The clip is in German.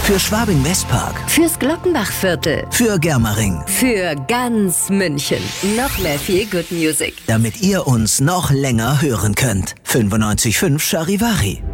Für Schwabing-Westpark. Fürs Glockenbachviertel. Für Germering. Für ganz München. Noch mehr viel Good Music. Damit ihr uns noch länger hören könnt. 95.5 Charivari.